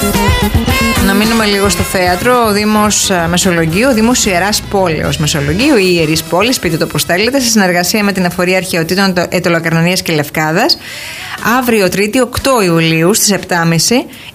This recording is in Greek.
Να μείνουμε λίγο στο θέατρο. Ο Δήμος Μεσολογγίου, ο Δήμος Ιεράς Πόλεως Μεσολογγίου ή Ιερής Πόλης, πείτε το πώς θέλετε, σε συνεργασία με την Εφορία Αρχαιοτήτων Αιτωλοκαρνανίας και Λευκάδας, αύριο Τρίτη 8 Ιουλίου στις 7.30